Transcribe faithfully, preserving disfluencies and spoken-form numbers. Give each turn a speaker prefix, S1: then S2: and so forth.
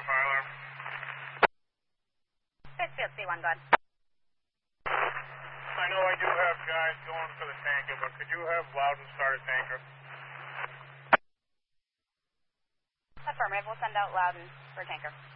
S1: fire alarm.
S2: Pittsfield, C one, go ahead.
S1: I know I do have guys going for the tanker, but could you have Loudon start a tanker?
S2: Affirmative, we'll send out Loudon for tanker.